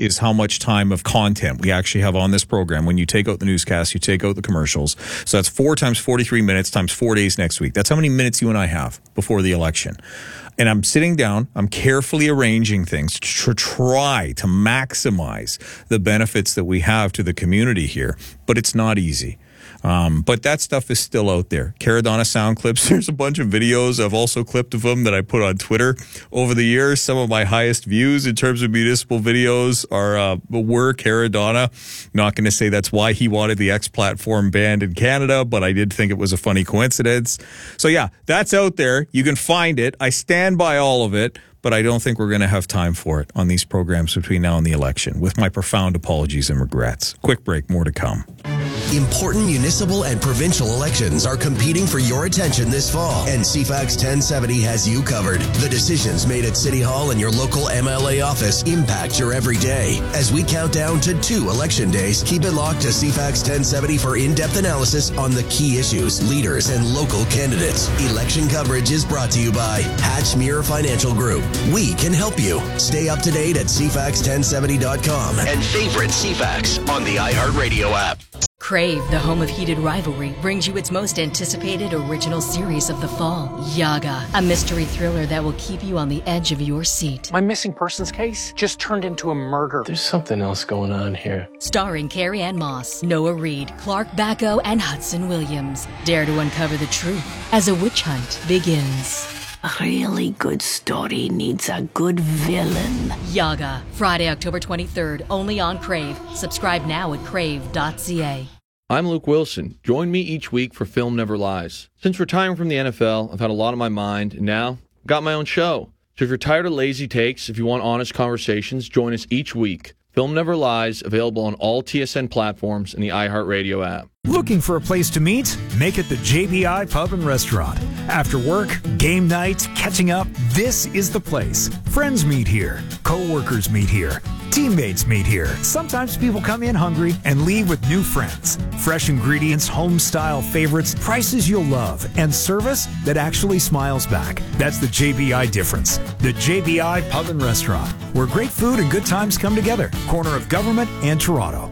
is how much time of content we actually have on this program. When you take out the newscast, you take out the commercials. So that's 4 times 43 minutes times 4 days next week. That's how many minutes you and I have before the election. And I'm sitting down, I'm carefully arranging things to try to maximize the benefits that we have to the community here. But it's not easy. But that stuff is still out there. Caradonna sound clips. There's a bunch of videos. I've also clipped of them that I put on Twitter over the years. Some of my highest views in terms of municipal videos were Caradonna. Not going to say that's why he wanted the X platform banned in Canada, but I did think it was a funny coincidence. So yeah, that's out there. You can find it. I stand by all of it, but I don't think we're going to have time for it on these programs between now and the election, with my profound apologies and regrets. Quick break, more to come. Important municipal and provincial elections are competing for your attention this fall, and CFAX 1070 has you covered. The decisions made at City Hall and your local MLA office impact your everyday. As we count down to 2 election days, keep it locked to CFAX 1070 for in-depth analysis on the key issues, leaders, and local candidates. Election coverage is brought to you by Hatchmere Financial Group. We can help you. Stay up to date at CFAX1070.com and favorite CFAX on the iHeartRadio app. Crave, the home of heated rivalry, brings you its most anticipated original series of the fall, Yaga, a mystery thriller that will keep you on the edge of your seat. My missing persons case just turned into a murder. There's something else going on here. Starring Carrie Ann Moss, Noah Reid, Clark Bacco, and Hudson Williams. Dare to uncover the truth as a witch hunt begins. A really good story needs a good villain. Yaga, Friday, October 23rd, only on Crave. Subscribe now at crave.ca. I'm Luke Wilson. Join me each week for Film Never Lies. Since retiring from the NFL, I've had a lot on my mind, and now I've got my own show. So if you're tired of lazy takes, if you want honest conversations, join us each week. Film Never Lies, available on all TSN platforms and the iHeartRadio app. Looking for a place to meet? Make it the JBI Pub and Restaurant. After work, game night, catching up, this is the place. Friends meet here. Co-workers meet here. Teammates meet here. Sometimes people come in hungry and leave with new friends. Fresh ingredients, home-style favorites, prices you'll love, and service that actually smiles back. That's the JBI difference. The JBI Pub and Restaurant, where great food and good times come together. Corner of Government and Toronto.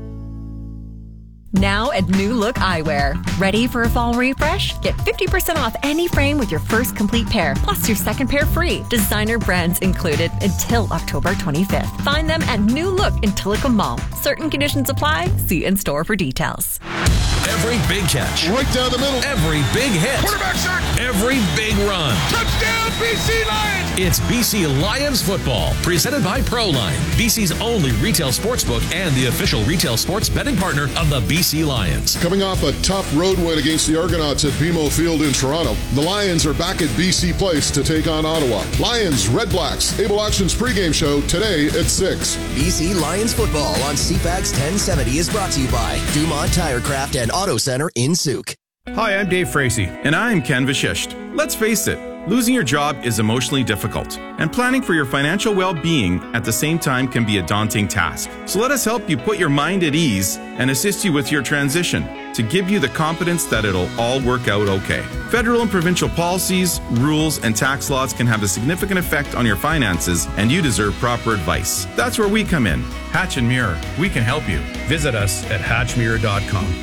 Now at New Look Eyewear. Ready for a fall refresh? Get 50% off any frame with your first complete pair, plus your second pair free. Designer brands included until October 25th. Find them at New Look in Tillicum Mall. Certain conditions apply. See in-store for details. Every big catch. Right down the middle. Every big hit. Quarterback sack. Every big run. Touchdown, BC Lions! It's BC Lions football, presented by ProLine, BC's only retail sportsbook and the official retail sports betting partner of the BC Lions. Coming off a tough road win against the Argonauts at BMO Field in Toronto, the Lions are back at BC Place to take on Ottawa. Lions, Red Blacks, Able Actions pregame show today at 6. BC Lions football on CFAX 1070 is brought to you by Dumont Tirecraft and Auto Center in Souk. Hi, I'm Dave Frazee. And I'm Ken Vashisht. Let's face it, losing your job is emotionally difficult, and planning for your financial well-being at the same time can be a daunting task. So let us help you put your mind at ease and assist you with your transition to give you the confidence that it'll all work out okay. Federal and provincial policies, rules, and tax laws can have a significant effect on your finances, and you deserve proper advice. That's where we come in. Hatch and Mirror, we can help you. Visit us at hatchmirror.com.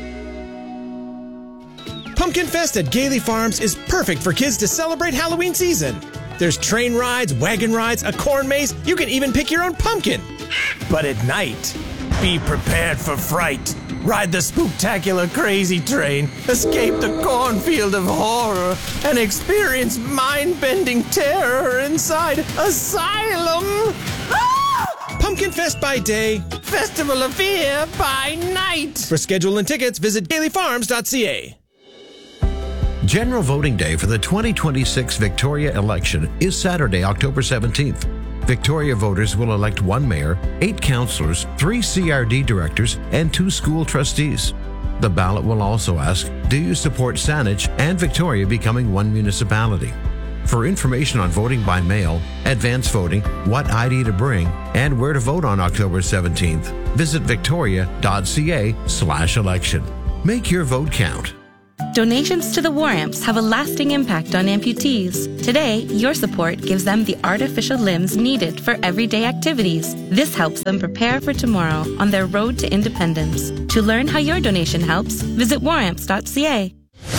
Pumpkin Fest at Gailey Farms is perfect for kids to celebrate Halloween season. There's train rides, wagon rides, a corn maze. You can even pick your own pumpkin. But at night, be prepared for fright. Ride the spooktacular crazy train, escape the cornfield of horror, and experience mind-bending terror inside Asylum. Pumpkin Fest by day, Festival of Fear by night. For schedule and tickets, visit gaileyfarms.ca. General voting day for the 2026 Victoria election is Saturday, October 17th. Victoria voters will elect 1 mayor, 8 councillors, 3 CRD directors, and 2 school trustees. The ballot will also ask, do you support Saanich and Victoria becoming one municipality? For information on voting by mail, advance voting, what ID to bring, and where to vote on October 17th, visit victoria.ca/election. Make your vote count. Donations to the War Amps have a lasting impact on amputees. Today, your support gives them the artificial limbs needed for everyday activities. This helps them prepare for tomorrow on their road to independence. To learn how your donation helps, visit waramps.ca.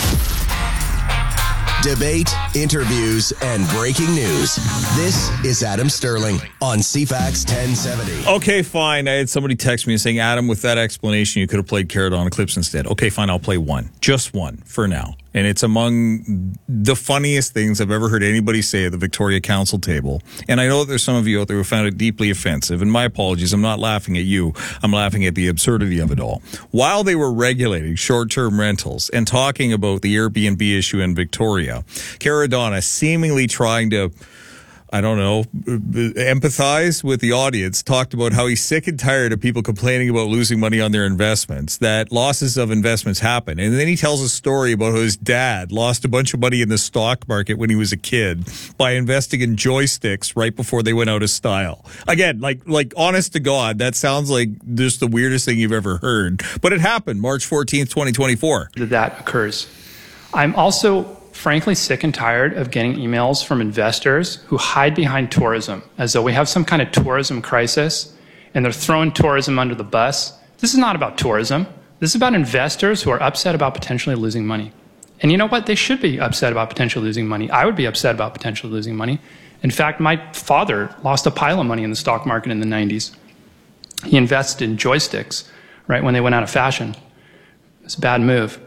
Debate, interviews, and breaking news. This is Adam Sterling on CFAX 1070. Okay, fine. I had somebody text me saying, Adam, with that explanation, you could have played Caradonna clips instead. Okay, fine. I'll play one. Just one for now. And it's among the funniest things I've ever heard anybody say at the Victoria Council table. And I know that there's some of you out there who found it deeply offensive. And my apologies. I'm not laughing at you. I'm laughing at the absurdity of it all. While they were regulating short-term rentals and talking about the Airbnb issue in Victoria, Caradonna seemingly trying to, I don't know, empathize with the audience, talked about how he's sick and tired of people complaining about losing money on their investments, that losses of investments happen. And then he tells a story about how his dad lost a bunch of money in the stock market when he was a kid by investing in joysticks right before they went out of style. Again, like honest to God, that sounds like just the weirdest thing you've ever heard. But it happened March 14th, 2024. That occurs. I'm also frankly sick and tired of getting emails from investors who hide behind tourism as though we have some kind of tourism crisis and they're throwing tourism under the bus. This is not about tourism. This is about investors who are upset about potentially losing money. And you know what? They should be upset about potentially losing money. I would be upset about potentially losing money. In fact, my father lost a pile of money in the stock market in the 90s. He invested in joysticks right when they went out of fashion. It's a bad move.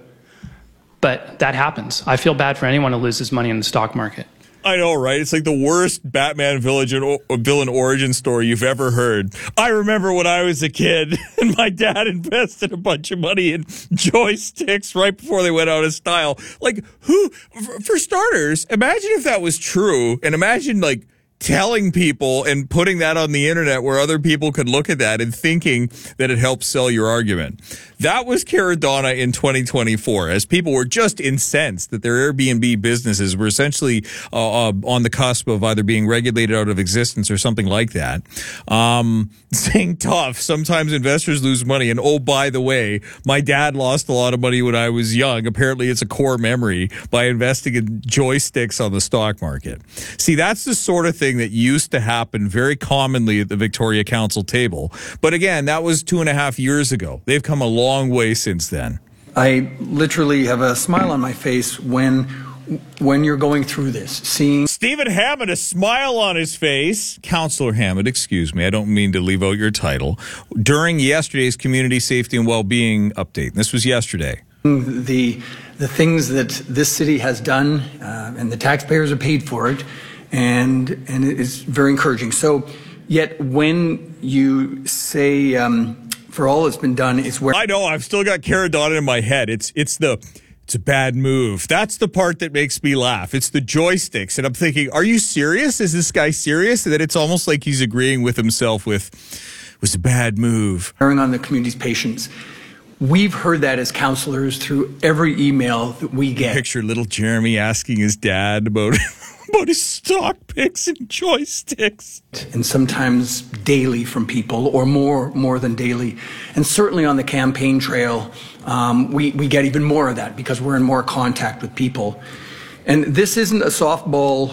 But that happens. I feel bad for anyone who loses money in the stock market. I know, right? It's like the worst Batman villain origin story you've ever heard. I remember when I was a kid and my dad invested a bunch of money in joysticks right before they went out of style. Like, who, for starters, imagine if that was true, and imagine, like, telling people and putting that on the internet where other people could look at that and thinking that it helps sell your argument. That was Caradonna in 2024, as people were just incensed that their Airbnb businesses were essentially on the cusp of either being regulated out of existence or something like that. Saying tough, sometimes investors lose money. And oh, by the way, my dad lost a lot of money when I was young. Apparently it's a core memory by investing in joysticks on the stock market. See, that's the sort of thing that used to happen very commonly at the Victoria Council table. But again, that was 2.5 years ago. They've come a long way since then. I literally have a smile on my face when you're going through this, seeing Stephen Hammond, a smile on his face. Councillor Hammond, excuse me, I don't mean to leave out your title. During yesterday's Community Safety and Wellbeing update, and this was yesterday. The things that this city has done, and the taxpayers have paid for it, and it is very encouraging. So, yet when you say for all that's been done, it's where I know I've still got Caradonna in my head. It's a bad move. That's the part that makes me laugh. It's the joysticks, and I'm thinking, are you serious? Is this guy serious? And that it's almost like he's agreeing with himself with it was a bad move. Erring on the community's patience. We've heard that as counselors through every email that we get. Picture little Jeremy asking his dad about his stock picks and joysticks. And sometimes daily from people, or more than daily. And certainly on the campaign trail, we get even more of that because we're in more contact with people. And this isn't a softball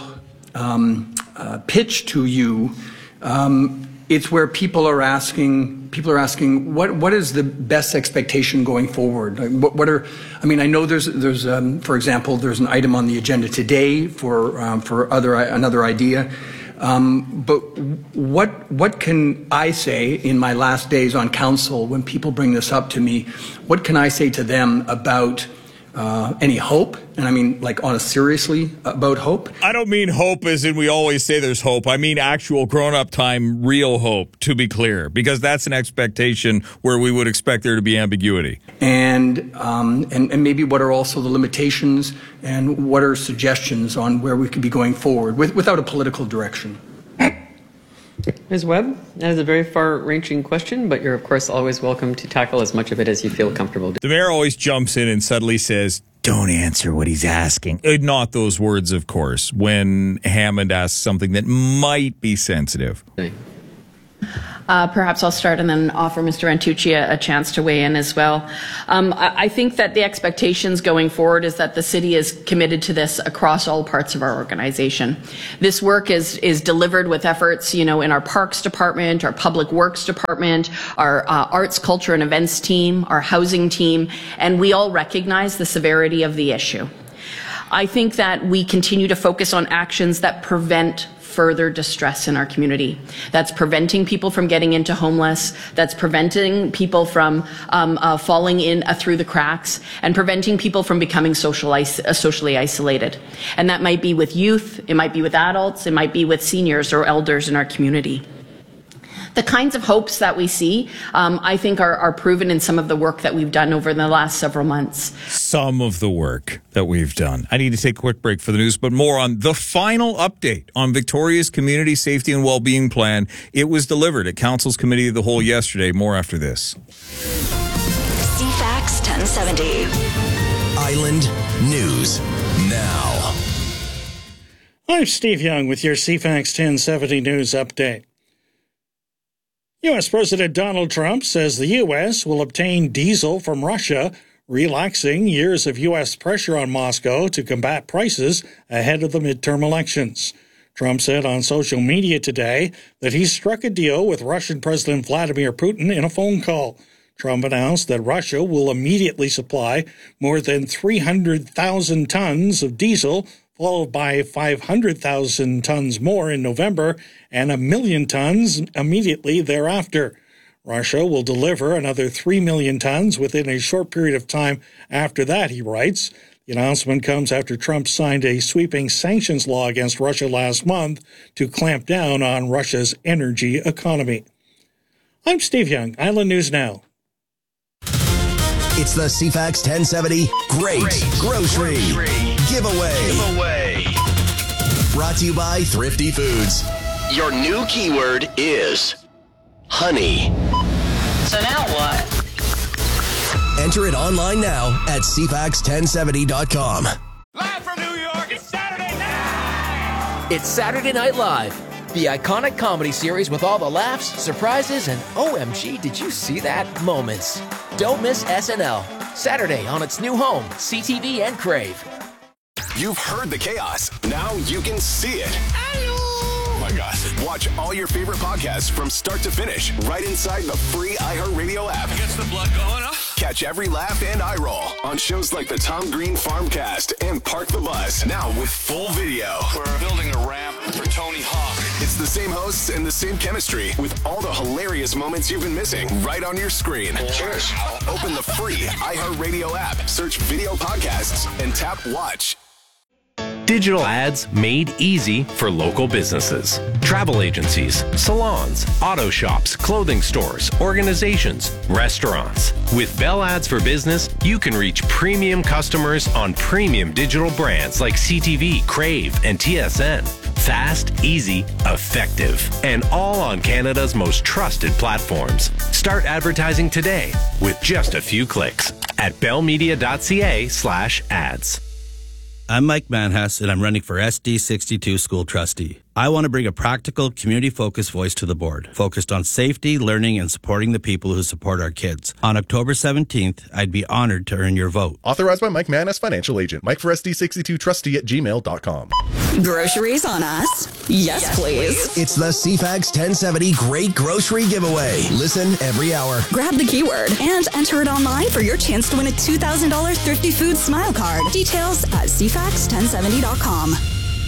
pitch to you. It's where people are asking, what is the best expectation going forward? I know there's for example, there's an item on the agenda today for another idea. But what can I say in my last days on council when people bring this up to me? What can I say to them about any hope? And I mean, like, honest, seriously, about hope? I don't mean hope as in we always say there's hope. I mean actual grown-up time, real hope, to be clear, because that's an expectation where we would expect there to be ambiguity. And maybe what are also the limitations, and what are suggestions on where we could be going forward without a political direction? Ms. Webb, that is a very far-reaching question, but you're, of course, always welcome to tackle as much of it as you feel comfortable doing. The mayor always jumps in and suddenly says, don't answer what he's asking. Not those words, of course, when Hammond asks something that might be sensitive. Perhaps I'll start and then offer Mr. Antucci a chance to weigh in as well. I think that the expectations going forward is that the city is committed to this across all parts of our organization. This work is delivered with efforts, in our parks department, our public works department, our arts, culture, and events team, our housing team, and we all recognize the severity of the issue. I think that we continue to focus on actions that prevent further distress in our community. That's preventing people from getting into homeless. That's preventing people from falling in through the cracks, and preventing people from becoming socially isolated. And that might be with youth, it might be with adults, it might be with seniors or elders in our community. The kinds of hopes that we see, I think, are proven in some of the work that we've done over the last several months. Some of the work that we've done. I need to take a quick break for the news, but more on the final update on Victoria's Community Safety and Wellbeing Plan. It was delivered at Council's Committee of the Whole yesterday. More after this. CFAX 1070. Island News Now. I'm Steve Young with your CFAX 1070 News Update. U.S. President Donald Trump says the U.S. will obtain diesel from Russia, relaxing years of U.S. pressure on Moscow to combat prices ahead of the midterm elections. Trump said on social media today that he struck a deal with Russian President Vladimir Putin in a phone call. Trump announced that Russia will immediately supply more than 300,000 tons of diesel, followed by 500,000 tons more in November and 1 million tons immediately thereafter. Russia will deliver another 3 million tons within a short period of time after that, he writes. The announcement comes after Trump signed a sweeping sanctions law against Russia last month to clamp down on Russia's energy economy. I'm Steve Young, Island News Now. It's the CFAX 1070 Great Grocery Giveaway. Brought to you by Thrifty Foods. Your new keyword is honey. So now what? Enter it online now at CFAX1070.com. Live from New York, it's Saturday night! It's Saturday Night Live, the iconic comedy series with all the laughs, surprises, and OMG, did you see that moments. Don't miss SNL, Saturday on its new home, CTV and Crave. You've heard the chaos. Now you can see it. Oh my God. Watch all your favorite podcasts from start to finish right inside the free iHeartRadio app. Gets the blood going, huh? Catch every laugh and eye roll on shows like the Tom Green Farmcast and Park the Bus. Now with full video. We're building a ramp for Tony Hawk. It's the same hosts and the same chemistry with all the hilarious moments you've been missing right on your screen. Cheers. Open the free iHeartRadio app, search video podcasts, and tap watch. Digital ads made easy for local businesses. Travel agencies, salons, auto shops, clothing stores, organizations, restaurants. With Bell Ads for Business, you can reach premium customers on premium digital brands like CTV, Crave, and TSN. Fast, easy, effective, and all on Canada's most trusted platforms. Start advertising today with just a few clicks at bellmedia.ca/ads. I'm Mike Manhas, and I'm running for SD62 School Trustee. I want to bring a practical, community-focused voice to the board, focused on safety, learning, and supporting the people who support our kids. On October 17th, I'd be honored to earn your vote. Authorized by Mike Manhas, financial agent. Mike for SD62trustee@gmail.com. Groceries on us? Yes, please. It's the CFAX 1070 Great Grocery Giveaway. Listen every hour. Grab the keyword and enter it online for your chance to win a $2,000 Thrifty Foods Smile Card. Details at CFAX1070.com.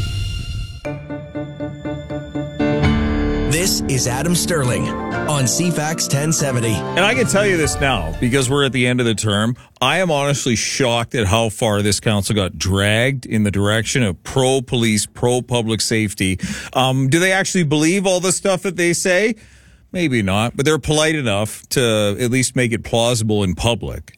This is Adam Sterling on CFAX 1070. And I can tell you this now, because we're at the end of the term. I am honestly shocked at how far this council got dragged in the direction of pro-police, pro-public safety. Do they actually believe all the stuff that they say? Maybe not, but they're polite enough to at least make it plausible in public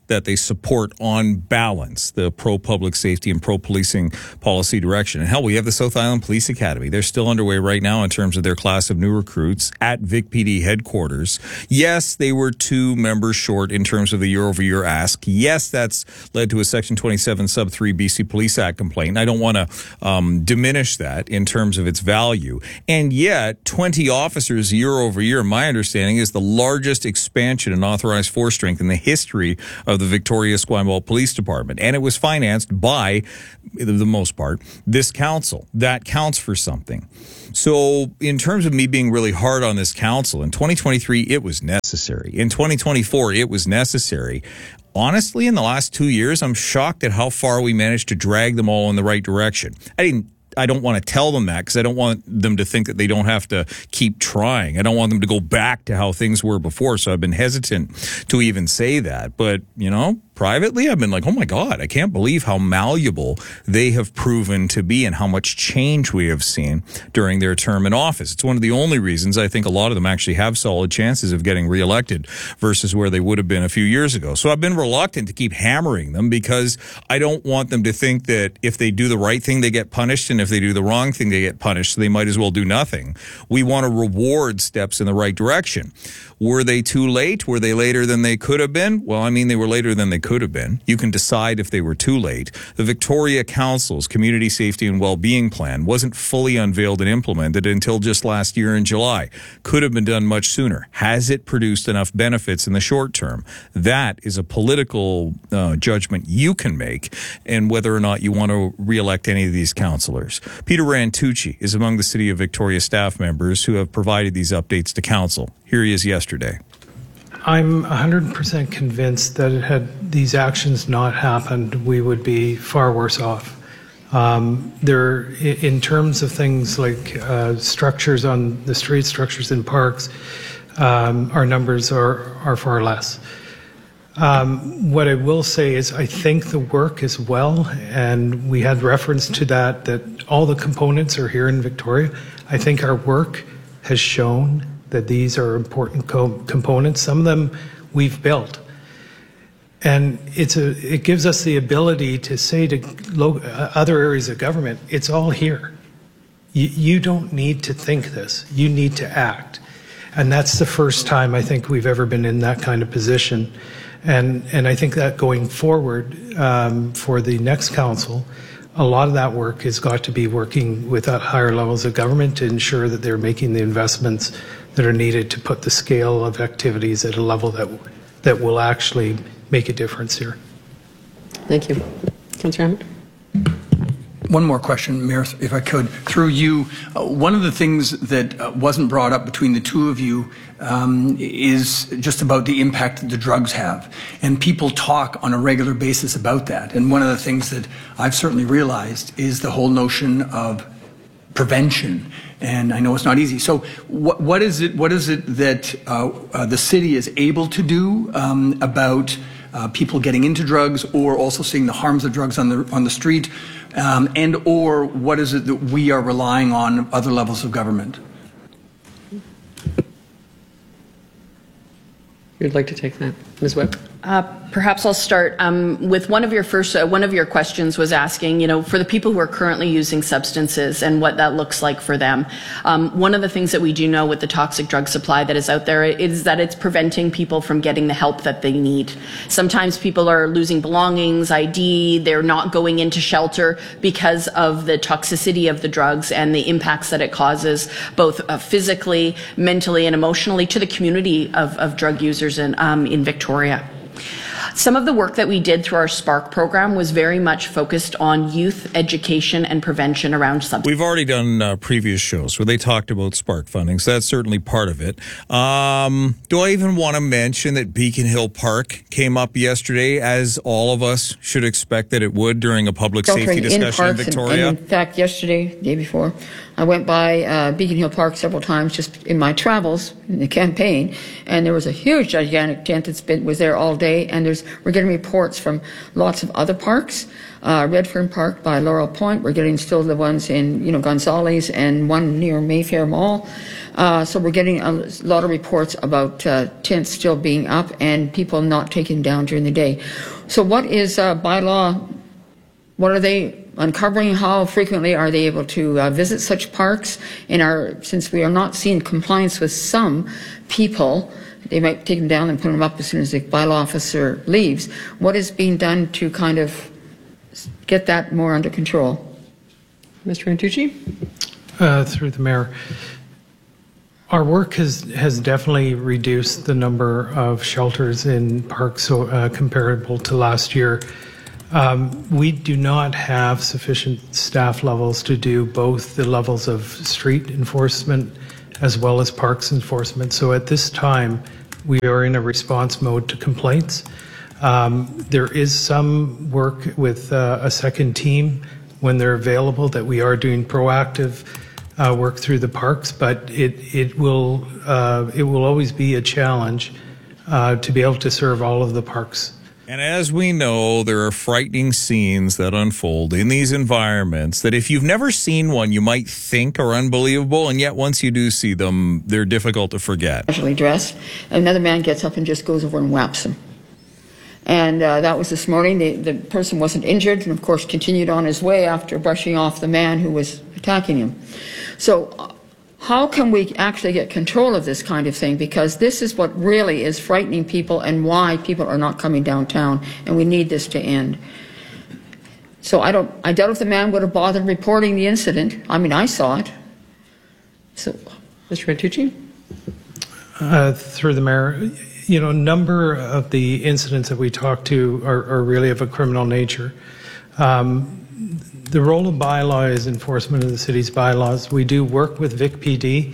that they support on balance the pro-public safety and pro-policing policy direction. And hell, we have the South Island Police Academy. They're still underway right now in terms of their class of new recruits at Vic PD headquarters. Yes, they were 2 members short in terms of the year-over-year ask. Yes, that's led to a Section 27 Sub 3 BC Police Act complaint. I don't want to diminish that in terms of its value. And yet, 20 officers year over year, my understanding, is the largest expansion in authorized force strength in the history of the Victoria Esquimalt Police Department. And it was financed by, the most part, this council. That counts for something. So in terms of me being really hard on this council, in 2023, it was necessary. In 2024, it was necessary. Honestly, in the last 2 years, I'm shocked at how far we managed to drag them all in the right direction. I don't want to tell them that because I don't want them to think that they don't have to keep trying. I don't want them to go back to how things were before. So I've been hesitant to even say that. But, privately, I've been like, oh my God, I can't believe how malleable they have proven to be and how much change we have seen during their term in office. It's one of the only reasons I think a lot of them actually have solid chances of getting reelected versus where they would have been a few years ago. So I've been reluctant to keep hammering them because I don't want them to think that if they do the right thing, they get punished, and if they do the wrong thing, they get punished. So they might as well do nothing. We want to reward steps in the right direction. Were they too late? Were they later than they could have been? Well, they were later than they could have been. You can decide if they were too late. The Victoria Council's Community Safety and Wellbeing Plan wasn't fully unveiled and implemented until just last year in July. Could have been done much sooner. Has it produced enough benefits in the short term? That is a political judgment you can make, and whether or not you want to re-elect any of these councillors. Peter Rantucci is among the City of Victoria staff members who have provided these updates to council. Here he is yesterday. I'm 100% convinced that had these actions not happened, we would be far worse off. In terms of things like structures on the street, structures in parks, our numbers are far less. What I will say is I think the work is well, and we had reference to that all the components are here in Victoria. I think our work has shown that these are important components. Some of them we've built. And it gives us the ability to say to other areas of government, it's all here. You don't need to think this. You need to act. And that's the first time I think we've ever been in that kind of position. And I think that going forward for the next council, a lot of that work has got to be working with higher levels of government to ensure that they're making the investments that are needed to put the scale of activities at a level that will actually make a difference here. Thank you. Councillor Hammond? One more question, Mayor, if I could, through you. One of the things that wasn't brought up between the two of you is just about the impact that the drugs have. And people talk on a regular basis about that. And one of the things that I've certainly realized is the whole notion of prevention. And I know it's not easy. So what is it that the city is able to do about people getting into drugs, or also seeing the harms of drugs on the street, and or what is it that we are relying on other levels of government? You'd like to take that, Ms. Webb? Perhaps I'll start with one of your questions was asking, for the people who are currently using substances and what that looks like for them. One of the things that we do know with the toxic drug supply that is out there is that it's preventing people from getting the help that they need. Sometimes people are losing belongings, ID, they're not going into shelter because of the toxicity of the drugs and the impacts that it causes, both physically, mentally, and emotionally to the community of drug users in Victoria. Some of the work that we did through our SPARK program was very much focused on youth education and prevention around substance. We've already done previous shows where they talked about SPARK funding, so that's certainly part of it. Do I even want to mention that Beacon Hill Park came up yesterday, as all of us should expect that it would during a public safety discussion in Victoria? And in fact, yesterday, the day before, I went by Beacon Hill Park several times just in my travels in the campaign, and there was a huge, gigantic tent that was there all day, and there's is we're getting reports from lots of other parks. Redfern Park by Laurel Point, we're getting still the ones in, Gonzales and one near Mayfair Mall. So we're getting a lot of reports about tents still being up and people not taking down during the day. So what is bylaw? What are they uncovering? How frequently are they able to visit such parks? Since we are not seeing compliance with some people, they might take them down and put them up as soon as the bylaw officer leaves. What is being done to kind of get that more under control? Mr. Antucci? Through the mayor. Our work has definitely reduced the number of shelters in parks comparable to last year. We do not have sufficient staff levels to do both the levels of street enforcement as well as parks enforcement. So at this time, we are in a response mode to complaints. There is some work with a second team when they're available that we are doing proactive work through the parks, but it will always be a challenge to be able to serve all of the parks. And as we know, there are frightening scenes that unfold in these environments that if you've never seen one, you might think are unbelievable, and yet once you do see them, they're difficult to forget. Casually dressed, another man gets up and just goes over and whaps him. And that was this morning. The person wasn't injured and, of course, continued on his way after brushing off the man who was attacking him. So how can we actually get control of this kind of thing? Because this is what really is frightening people and why people are not coming downtown, and we need this to end. So I doubt if the man would have bothered reporting the incident. I mean, I saw it. So, Mr. Antucci? Through the mayor, a number of the incidents that we talk to are really of a criminal nature. The role of bylaw is enforcement of the city's bylaws. We do work with Vic PD.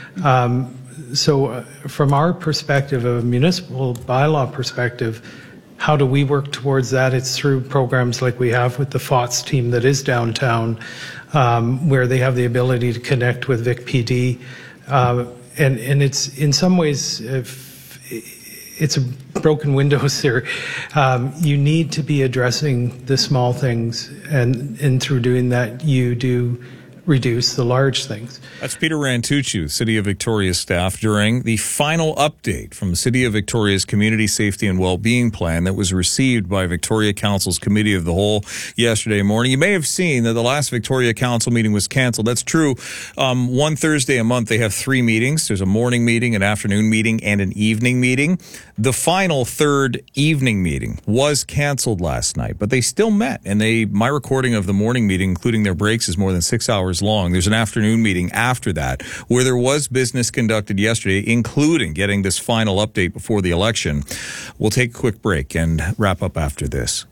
So from our perspective, a municipal bylaw perspective, how do we work towards that? It's through programs like we have with the FOTS team that is downtown, where they have the ability to connect with Vic PD. And it's in some ways, it's a broken windows there. You need to be addressing the small things, and through doing that, you do reduce the large things. That's Peter Rantucci, City of Victoria staff, during the final update from the City of Victoria's Community Safety and Wellbeing Plan that was received by Victoria Council's Committee of the Whole yesterday morning. You may have seen that the last Victoria Council meeting was canceled. That's true. One Thursday a month, they have 3 meetings. There's a morning meeting, an afternoon meeting, and an evening meeting. The final third evening meeting was canceled last night, but they still met. And my recording of the morning meeting, including their breaks, is more than 6 hours long. There's an afternoon meeting after that where there was business conducted yesterday, including getting this final update before the election. We'll take a quick break and wrap up after this.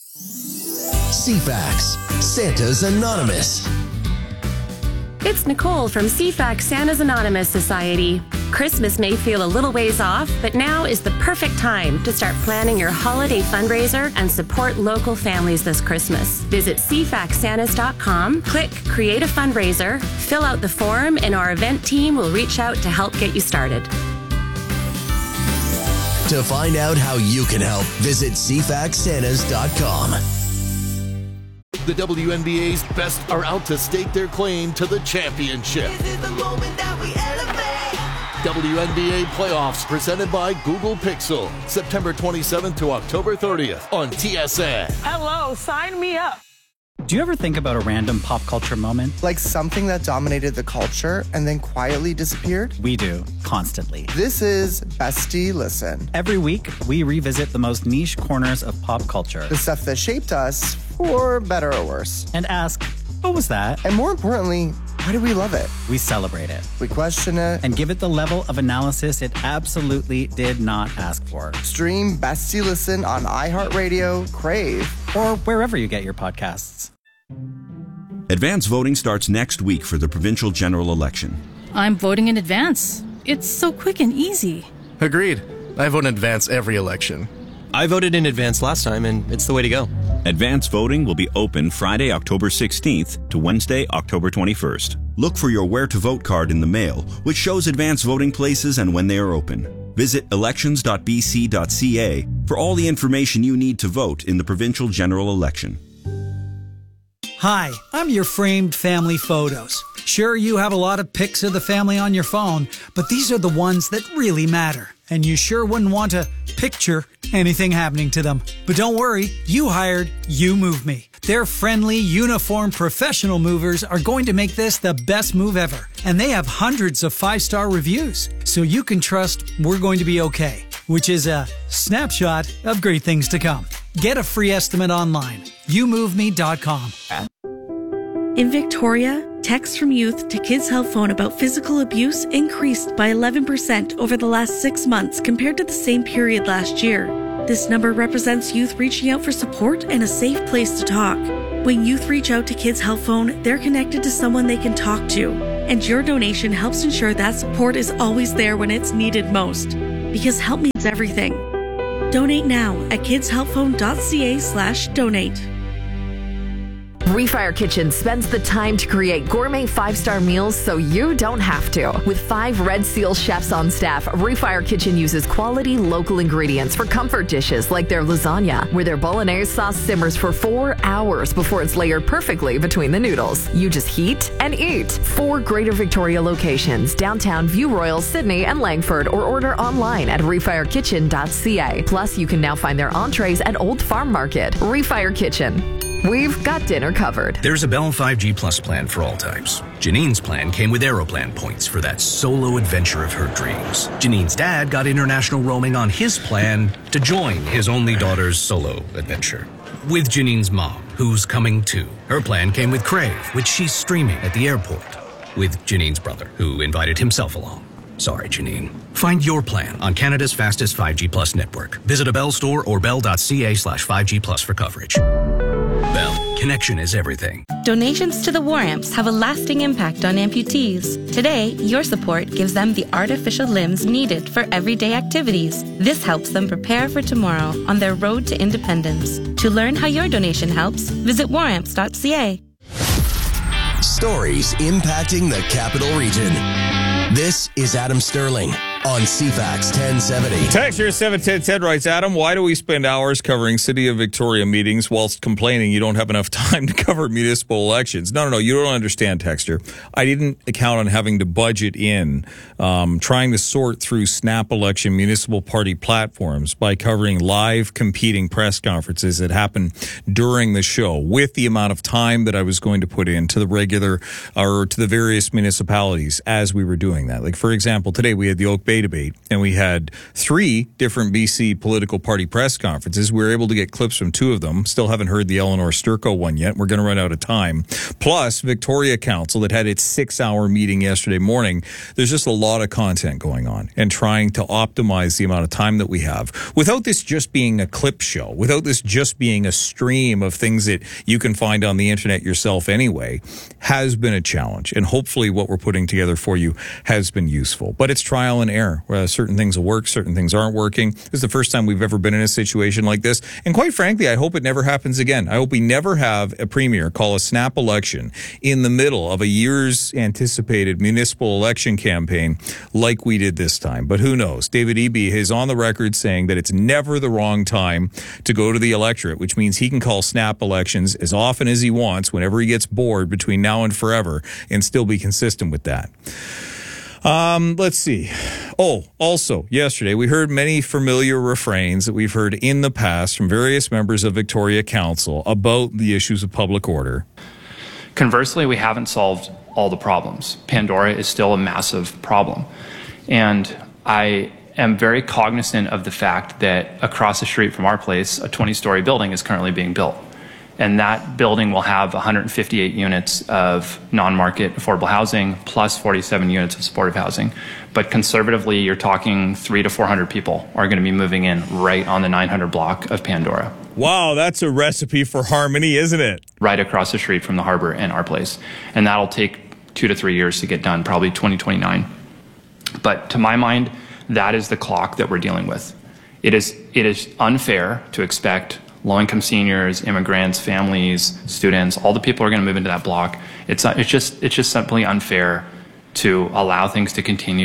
CFAX, Santa's Anonymous. It's Nicole from CFAX Santa's Anonymous Society. Christmas may feel a little ways off, but now is the perfect time to start planning your holiday fundraiser and support local families this Christmas. Visit cfaxsantas.com, click Create a Fundraiser, fill out the form, and our event team will reach out to help get you started. To find out how you can help, visit cfaxsantas.com. The WNBA's best are out to stake their claim to the championship. This is the moment that we elevate. WNBA playoffs presented by Google Pixel. September 27th to October 30th on TSN. Hello, sign me up. Do you ever think about a random pop culture moment? Like something that dominated the culture and then quietly disappeared? We do, constantly. This is Bestie Listen. Every week, we revisit the most niche corners of pop culture. The stuff that shaped us, for better or worse. And ask, what was that? And more importantly, why do we love it? We celebrate it. We question it. And give it the level of analysis it absolutely did not ask for. Stream Bestie Listen on iHeartRadio, Crave, or wherever you get your podcasts. Advance voting starts next week for the provincial general election. I'm voting in advance. It's so quick and easy. Agreed. I vote in advance every election. I voted in advance last time, and it's the way to go. Advance voting will be open Friday, October 16th to Wednesday, October 21st. Look for your Where to Vote card in the mail, which shows advance voting places and when they are open. Visit elections.bc.ca for all the information you need to vote in the provincial general election. Hi, I'm your framed family photos. Sure, you have a lot of pics of the family on your phone, but these are the ones that really matter. And you sure wouldn't want to picture anything happening to them. But don't worry, you hired YouMoveMe. Their friendly, uniformed, professional movers are going to make this the best move ever. And they have hundreds of 5-star reviews, so you can trust we're going to be okay, which is a snapshot of great things to come. Get a free estimate online. YouMoveMe.com. In Victoria, texts from youth to Kids Help Phone about physical abuse increased by 11% over the last 6 months compared to the same period last year. This number represents youth reaching out for support and a safe place to talk. When youth reach out to Kids Help Phone, they're connected to someone they can talk to. And your donation helps ensure that support is always there when it's needed most. Because help means everything. Donate now at kidshelpphone.ca/donate. Refire Kitchen spends the time to create gourmet 5-star meals so you don't have to. With 5 Red Seal chefs on staff, Refire Kitchen uses quality local ingredients for comfort dishes like their lasagna, where their bolognese sauce simmers for 4 hours before it's layered perfectly between the noodles. You just heat and eat. 4 Greater Victoria locations, downtown, View Royal, Sydney, and Langford, or order online at refirekitchen.ca. Plus, you can now find their entrees at Old Farm Market. Refire Kitchen. We've got dinner covered. There's a Bell 5G Plus plan for all types. Janine's plan came with Aeroplan points for that solo adventure of her dreams. Janine's dad got international roaming on his plan to join his only daughter's solo adventure. With Janine's mom, who's coming too. Her plan came with Crave, which she's streaming at the airport. With Janine's brother, who invited himself along. Sorry, Janine. Find your plan on Canada's fastest 5G Plus network. Visit a Bell store or bell.ca/5G Plus for coverage. Bell, connection is everything. Donations to the War Amps have a lasting impact on amputees. Today, your support gives them the artificial limbs needed for everyday activities. This helps them prepare for tomorrow on their road to independence. To learn how your donation helps, visit waramps.ca. Stories impacting the Capital Region. This is Adam Sterling on CFAX 1070. Texture 710 writes, Adam, why do we spend hours covering City of Victoria meetings whilst complaining you don't have enough time to cover municipal elections? No, you don't understand, Texture. I didn't count on having to budget in trying to sort through Snap Election municipal party platforms by covering live competing press conferences that happen during the show with the amount of time that I was going to put into the regular or to the various municipalities as we were doing that. Like, for example, today we had the Oak Bay debate, and we had 3 different BC political party press conferences. We were able to get clips from 2 of them. Still haven't heard the Eleanor Sturko one yet. We're going to run out of time. Plus, Victoria Council that had its 6-hour meeting yesterday morning. There's just a lot of content going on and trying to optimize the amount of time that we have. Without this just being a clip show, without this just being a stream of things that you can find on the internet yourself anyway, has been a challenge. And hopefully what we're putting together for you has been useful. But it's trial and error. Where certain things will work, certain things aren't working. This is the first time we've ever been in a situation like this. And quite frankly, I hope it never happens again. I hope we never have a premier call a snap election in the middle of a year's anticipated municipal election campaign like we did this time. But who knows? David Eby is on the record saying that it's never the wrong time to go to the electorate, which means he can call snap elections as often as he wants whenever he gets bored between now and forever and still be consistent with that. Let's see. Oh, also, yesterday we heard many familiar refrains that we've heard in the past from various members of Victoria Council about the issues of public order. Conversely, we haven't solved all the problems. Pandora is still a massive problem. And I am very cognizant of the fact that across the street from our place, a 20-story building is currently being built. And that building will have 158 units of non-market affordable housing plus 47 units of supportive housing. But conservatively, you're talking 300 to 400 people are going to be moving in right on the 900 block of Pandora. Wow, that's a recipe for harmony, isn't it? Right across the street from the harbor and our place. And that'll take 2 to 3 years to get done, probably 2029. But to my mind, that is the clock that we're dealing with. It is unfair to expect low-income seniors, immigrants, families, students, all the people are going to move into that block. It's just simply unfair to allow things to continue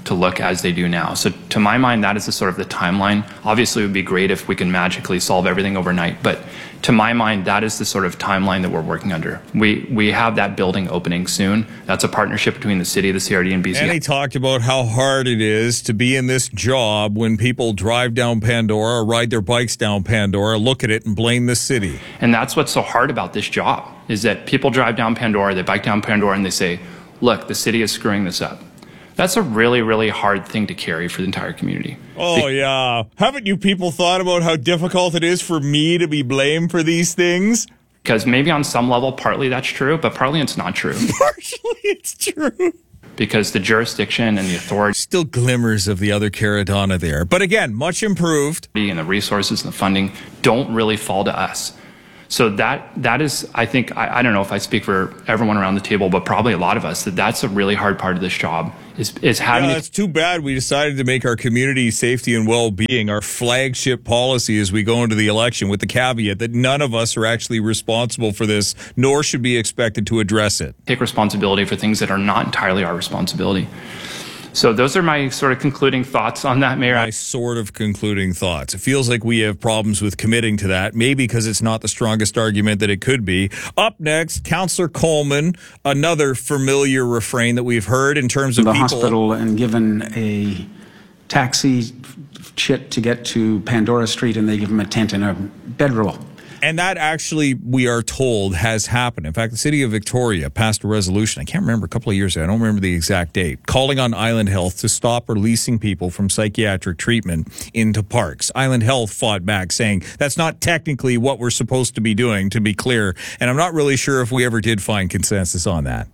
to look as they do now. So to my mind, that is the sort of the timeline. Obviously, it would be great if we can magically solve everything overnight, but to my mind, that is the sort of timeline that we're working under. We have that building opening soon. That's a partnership between the city, the CRD, and BC. And he talked about how hard it is to be in this job when people drive down Pandora or ride their bikes down Pandora, look at it and blame the city. And that's what's so hard about this job, is that people drive down Pandora, they bike down Pandora, and they say, look, the city is screwing this up. That's a really, really hard thing to carry for the entire community. Oh, yeah. Haven't you people thought about how difficult it is for me to be blamed for these things? Because maybe on some level, partly that's true, but partly it's not true. Partially it's true. Because the jurisdiction and the authority... Still glimmers of the other Caradonna there. But again, much improved. And the resources and the funding don't really fall to us. So that is, I think, I don't know if I speak for everyone around the table, but probably a lot of us, that's a really hard part of this job, is having... Yeah, it's too bad we decided to make our community safety and well-being our flagship policy as we go into the election, with the caveat that none of us are actually responsible for this, nor should be expected to address it. Take responsibility for things that are not entirely our responsibility. So those are my sort of concluding thoughts on that, Mayor. My sort of concluding thoughts. It feels like we have problems with committing to that, maybe because it's not the strongest argument that it could be. Up next, Councillor Coleman, another familiar refrain that we've heard in terms of the people... hospital and given a taxi chit to get to Pandora Street, and they give them a tent and a bedroll. And that actually, we are told, has happened. In fact, the city of Victoria passed a resolution, I can't remember, a couple of years ago, I don't remember the exact date, calling on Island Health to stop releasing people from psychiatric treatment into parks. Island Health fought back, saying that's not technically what we're supposed to be doing, to be clear. And I'm not really sure if we ever did find consensus on that.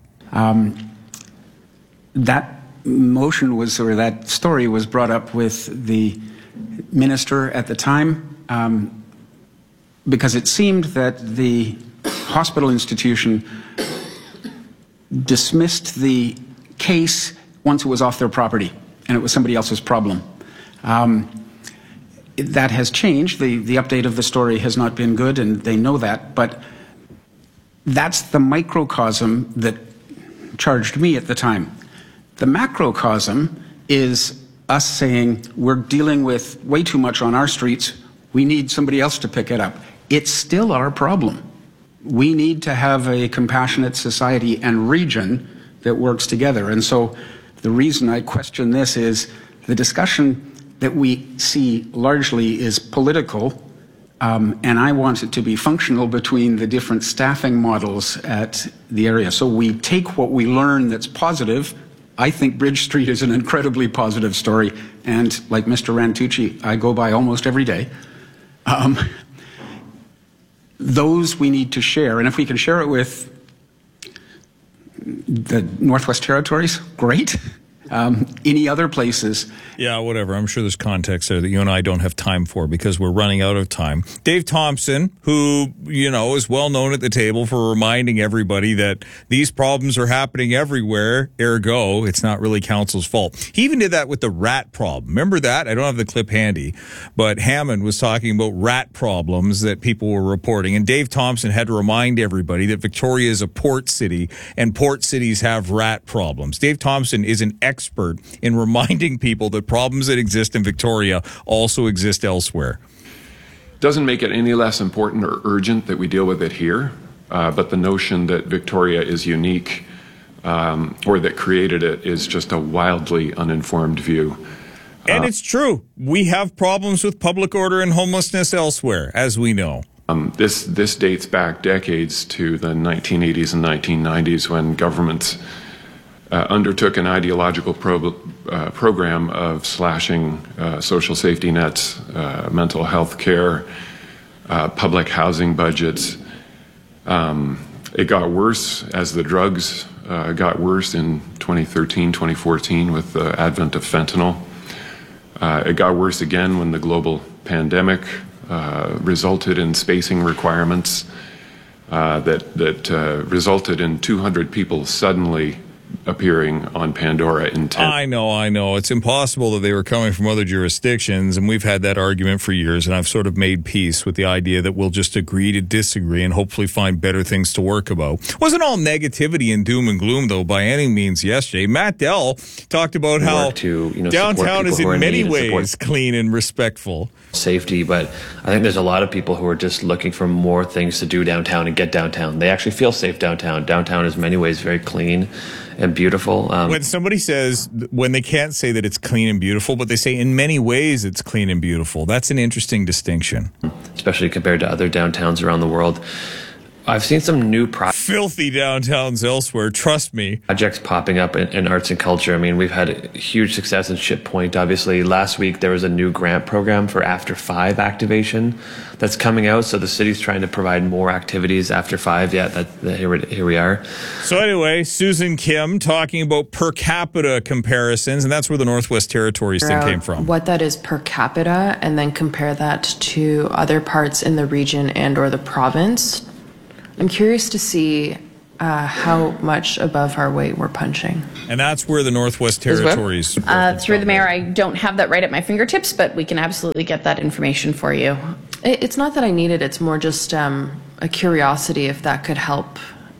That motion was, or that story was brought up with the minister at the time, because it seemed that the hospital institution dismissed the case once it was off their property and it was somebody else's problem. That has changed. The update of the story has not been good, and they know that, but that's the microcosm that charged me at the time. The macrocosm is us saying we're dealing with way too much on our streets, we need somebody else to pick it up. It's still our problem. We need to have a compassionate society and region that works together. And so the reason I question this is the discussion that we see largely is political, and I want it to be functional between the different staffing models at the area. So we take what we learn that's positive. I think Bridge Street is an incredibly positive story, and like Mr. Rantucci, I go by almost every day. Those we need to share, and if we can share it with the Northwest Territories, great. Any other places? Yeah, whatever. I'm sure there's context there that you and I don't have time for because we're running out of time. Dave Thompson, who, you know, is well known at the table for reminding everybody that these problems are happening everywhere, ergo, it's not really council's fault. He even did that with the rat problem. Remember that? I don't have the clip handy, but Hammond was talking about rat problems that people were reporting, and Dave Thompson had to remind everybody that Victoria is a port city, and port cities have rat problems. Dave Thompson is an expert in reminding people that problems that exist in Victoria also exist elsewhere. Doesn't make it any less important or urgent that we deal with it here, but the notion that Victoria is unique or that created it is just a wildly uninformed view. And it's true. We have problems with public order and homelessness elsewhere, as we know. This dates back decades to the 1980s and 1990s when governments undertook an ideological program of slashing social safety nets, mental health care, public housing budgets. It got worse as the drugs got worse in 2013, 2014 with the advent of fentanyl. It got worse again when the global pandemic resulted in spacing requirements that resulted in 200 people suddenly appearing on Pandora in 10. I know. It's impossible that they were coming from other jurisdictions, and we've had that argument for years, and I've sort of made peace with the idea that we'll just agree to disagree and hopefully find better things to work about. Wasn't all negativity and doom and gloom, though, by any means yesterday. Matt Dell talked about how downtown is in many ways clean and respectful. Safety, but I think there's a lot of people who are just looking for more things to do downtown and get downtown. They actually feel safe downtown. Downtown is in many ways very clean and beautiful. When somebody says, when they can't say that it's clean and beautiful, but they say in many ways it's clean and beautiful, that's an interesting distinction. Especially compared to other downtowns around the world. I've seen some new filthy downtowns elsewhere, trust me. Projects popping up in arts and culture. I mean, we've had huge success in Ship Point. Obviously, last week there was a new grant program for After 5 activation that's coming out. So the city's trying to provide more activities after 5. Yeah, here we are. So anyway, Susan Kim talking about per capita comparisons, and that's where the Northwest Territories thing came from. What that is per capita, and then compare that to other parts in the region and or the province. I'm curious to see how much above our weight we're punching. And that's where the Northwest Territories... Through the mayor, I don't have that right at my fingertips, but we can absolutely get that information for you. It's not that I need it. It's more just a curiosity if that could help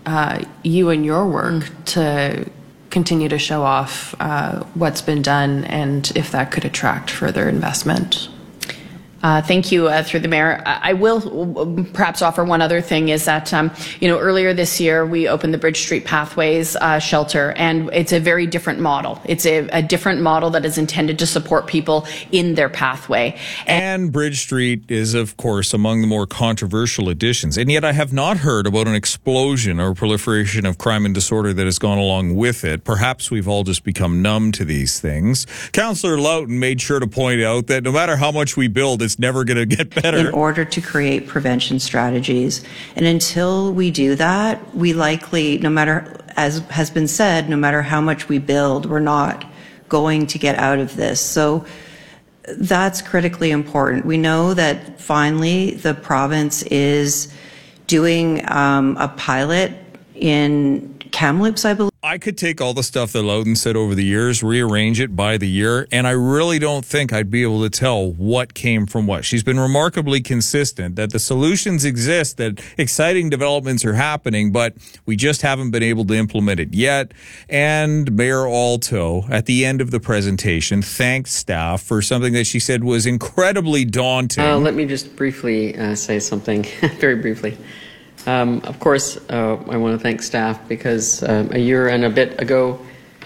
you and your work to continue to show off what's been done and if that could attract further investment. Thank you, through the mayor. I will perhaps offer one other thing is that, earlier this year we opened the Bridge Street Pathways shelter, and it's a very different model. It's a different model that is intended to support people in their pathway. And Bridge Street is, of course, among the more controversial additions. And yet I have not heard about an explosion or proliferation of crime and disorder that has gone along with it. Perhaps we've all just become numb to these things. Councillor Loughton made sure to point out that no matter how much we build, it's never going to get better. In order to create prevention strategies. And until we do that, we likely, no matter, as has been said, no matter how much we build, we're not going to get out of this. So that's critically important. We know that finally the province is doing a pilot in Kamloops, I believe. I could take all the stuff that Loughton said over the years, rearrange it by the year, and I really don't think I'd be able to tell what came from what. She's been remarkably consistent that the solutions exist, that exciting developments are happening, but we just haven't been able to implement it yet. And Mayor Alto, at the end of the presentation, thanked staff for something that she said was incredibly daunting. Let me just briefly say something, very briefly. Of course, I want to thank staff because a year and a bit ago,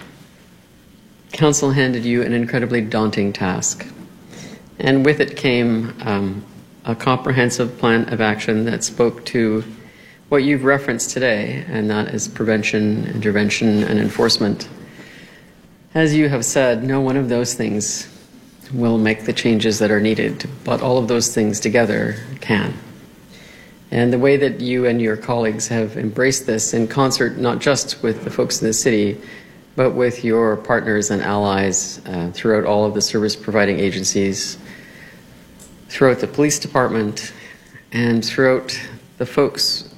Council handed you an incredibly daunting task. And with it came a comprehensive plan of action that spoke to what you've referenced today, and that is prevention, intervention, and enforcement. As you have said, no one of those things will make the changes that are needed, but all of those things together can. And the way that you and your colleagues have embraced this in concert, not just with the folks in the city, but with your partners and allies throughout all of the service-providing agencies, throughout the police department, and throughout the folks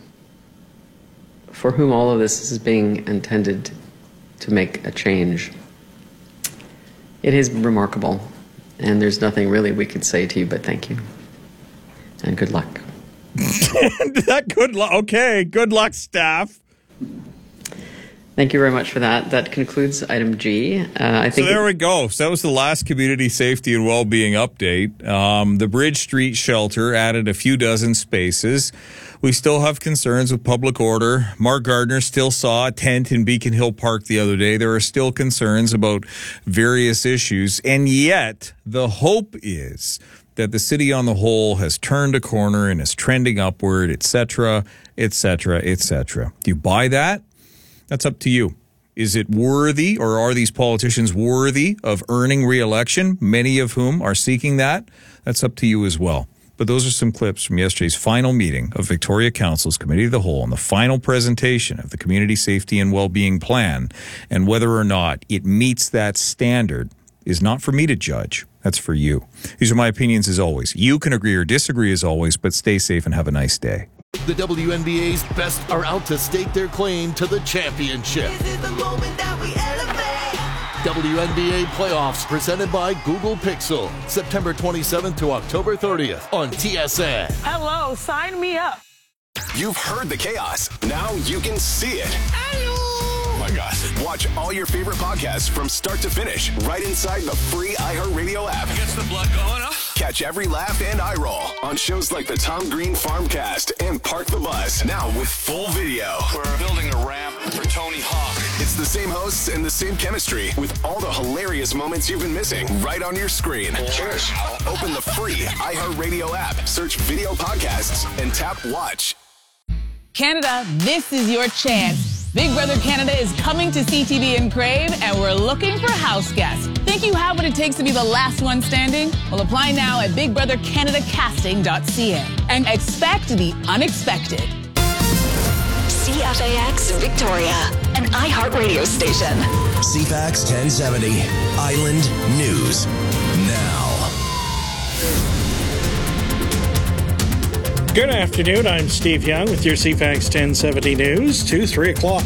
for whom all of this is being intended to make a change. It is remarkable, and there's nothing really we could say to you but thank you, and good luck. Good luck. Okay, good luck, staff. Thank you very much for that. That concludes item G. I think so there we go. So that was the last community safety and well-being update. The Bridge Street shelter added a few dozen spaces. We still have concerns with public order. Mark Gardner still saw a tent in Beacon Hill Park the other day. There are still concerns about various issues. And yet, the hope is that the city on the whole has turned a corner and is trending upward, etc., etc., etc. Do you buy that? That's up to you. Is it worthy, or are these politicians worthy of earning re-election, many of whom are seeking that? That's up to you as well. But those are some clips from yesterday's final meeting of Victoria Council's Committee of the Whole on the final presentation of the Community Safety and Wellbeing Plan, and whether or not it meets that standard is not for me to judge. That's for you. These are my opinions as always. You can agree or disagree as always, but stay safe and have a nice day. The WNBA's best are out to stake their claim to the championship. This is the moment that we elevate. WNBA playoffs presented by Google Pixel. September 27th to October 30th on TSN. Hello, sign me up. You've heard the chaos. Now you can see it. Oh my gosh. Watch all your favorite podcasts from start to finish right inside the free iHeartRadio app. Gets the blood going up. Catch every laugh and eye roll on shows like the Tom Green Farmcast and Park the Bus. Now with full video. We're building a ramp for Tony Hawk. It's the same hosts and the same chemistry with all the hilarious moments you've been missing right on your screen. Cheers. Open the free iHeartRadio app, search video podcasts, and tap watch. Canada, this is your chance. Big Brother Canada is coming to CTV and Crave, and we're looking for house guests. Think you have what it takes to be the last one standing? Well, apply now at BigBrotherCanadaCasting.ca and expect the unexpected. CFAX Victoria, an iHeartRadio station. CFAX 1070, Island News Now. Good afternoon. I'm Steve Young with your CFAX 1070 News to 3 o'clock.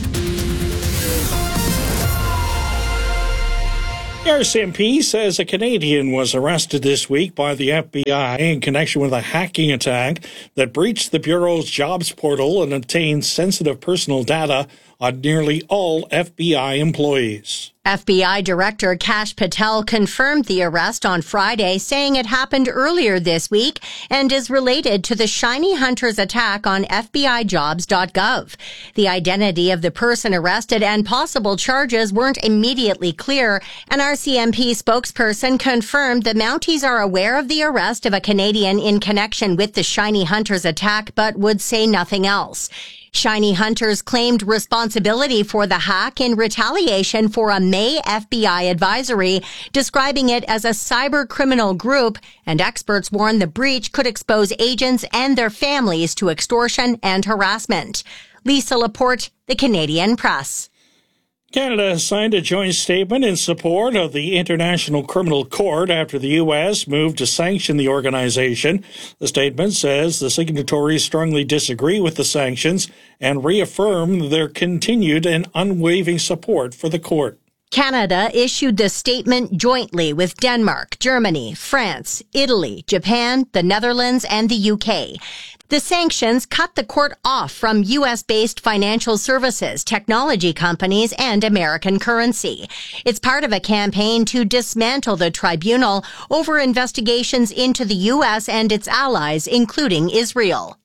The RCMP says a Canadian was arrested this week by the FBI in connection with a hacking attack that breached the Bureau's jobs portal and obtained sensitive personal data on nearly all FBI employees. FBI Director Kash Patel confirmed the arrest on Friday, saying it happened earlier this week and is related to the Shiny Hunters attack on FBIJobs.gov. The identity of the person arrested and possible charges weren't immediately clear. An RCMP spokesperson confirmed the Mounties are aware of the arrest of a Canadian in connection with the Shiny Hunters attack, but would say nothing else. Shiny Hunters claimed responsibility for the hack in retaliation for a May FBI advisory, describing it as a cyber criminal group, and experts warn the breach could expose agents and their families to extortion and harassment. Lisa Laporte, The Canadian Press. Canada has signed a joint statement in support of the International Criminal Court after the U.S. moved to sanction the organization. The statement says the signatories strongly disagree with the sanctions and reaffirm their continued and unwavering support for the court. Canada issued the statement jointly with Denmark, Germany, France, Italy, Japan, the Netherlands, and the UK. The sanctions cut the court off from U.S.-based financial services, technology companies, and American currency. It's part of a campaign to dismantle the tribunal over investigations into the U.S. and its allies, including Israel.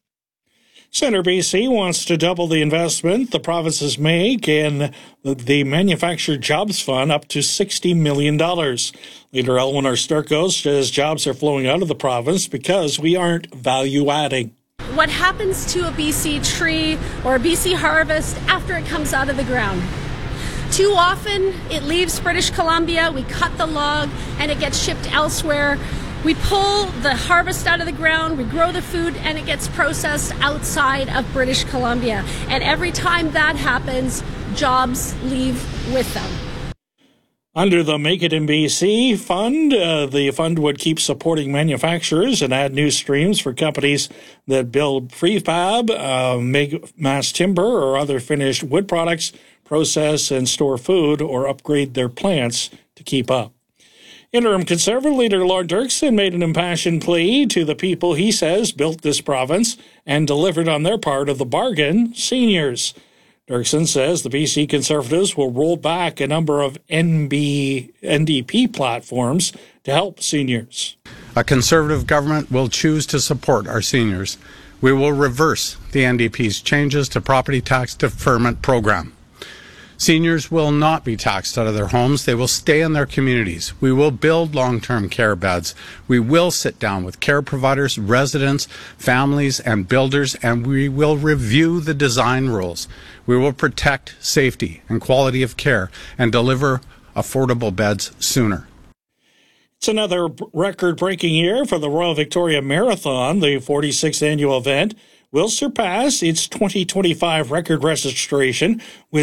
Centre BC wants to double the investment the provinces make in the Manufactured Jobs Fund up to $60 million. Leader Eleanor Sturkos says jobs are flowing out of the province because we aren't value-adding. What happens to a BC tree or a BC harvest after it comes out of the ground? Too often it leaves British Columbia, we cut the log, and it gets shipped elsewhere. We pull the harvest out of the ground, we grow the food, and it gets processed outside of British Columbia. And every time that happens, jobs leave with them. Under the Make It in BC fund, the fund would keep supporting manufacturers and add new streams for companies that build prefab, make mass timber or other finished wood products, process and store food, or upgrade their plants to keep up. Interim Conservative leader Lord Dirksen made an impassioned plea to the people he says built this province and delivered on their part of the bargain, seniors. Dirksen says the BC Conservatives will roll back a number of NDP platforms to help seniors. A Conservative government will choose to support our seniors. We will reverse the NDP's changes to property tax deferment program. Seniors will not be taxed out of their homes. They will stay in their communities. We will build long-term care beds. We will sit down with care providers, residents, families, and builders, and we will review the design rules. We will protect safety and quality of care and deliver affordable beds sooner. It's another record-breaking year for the Royal Victoria Marathon, the 46th annual event, will surpass its 2025 record registration with